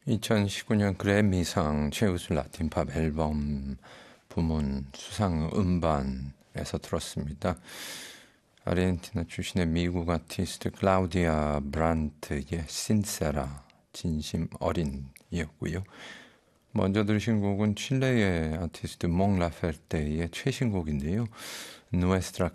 2019년 그래미상 최우수 라틴 팝 앨범 부문 수상 음반에서 들었습니다. 아르헨티나 출신의 미국 아티스트 클라우디아 브란트의 신세라 진심 어린이었고요. 먼저 들으신 곡은 칠레의 아티스트 몽 라펠테의 최신곡인데요. Nuestra